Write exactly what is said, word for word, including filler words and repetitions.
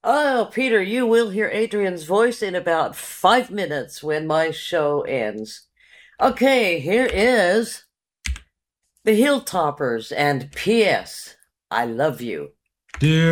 Oh, Peter, you will hear Adrian's voice in about five minutes when my show ends. Okay, here is the Hilltoppers and P S. I love you. Dear